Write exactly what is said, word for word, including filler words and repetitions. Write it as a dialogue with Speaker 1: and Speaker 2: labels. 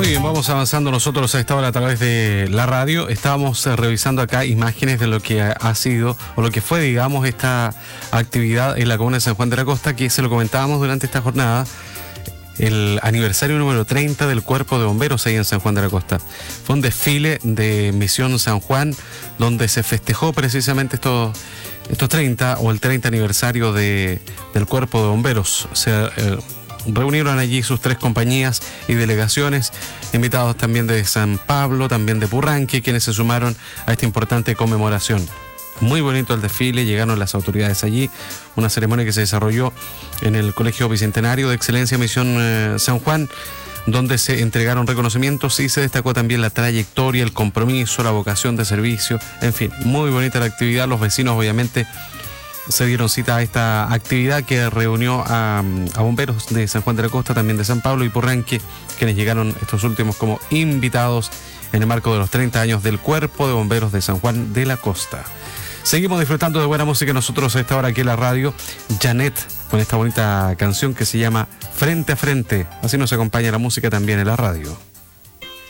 Speaker 1: Muy bien, vamos avanzando nosotros a esta hora a través de la radio. Estábamos eh, revisando acá imágenes de lo que ha, ha sido o lo que fue, digamos, esta actividad en la comuna de San Juan de la Costa, que se lo comentábamos durante esta jornada, el aniversario número treinta del Cuerpo de Bomberos ahí en San Juan de la Costa. Fue un desfile de Misión San Juan donde se festejó precisamente estos, estos treinta o el treinta aniversario de, del Cuerpo de Bomberos. Se eh, reunieron allí sus tres compañías y delegaciones, invitados también de San Pablo, también de Purranque, quienes se sumaron a esta importante conmemoración. Muy bonito el desfile, llegaron las autoridades allí, una ceremonia que se desarrolló en el Colegio Bicentenario de Excelencia Misión eh, San Juan, donde se entregaron reconocimientos y se destacó también la trayectoria, el compromiso, la vocación de servicio, en fin, muy bonita la actividad. Los vecinos obviamente se dieron cita a esta actividad que reunió a, a bomberos de San Juan de la Costa, también de San Pablo y Purranque, quienes llegaron estos últimos como invitados en el marco de los treinta años del Cuerpo de Bomberos de San Juan de la Costa. Seguimos disfrutando de buena música nosotros a esta hora aquí en la radio. Janet con esta bonita canción que se llama Frente a Frente. Así nos acompaña la música también en la radio.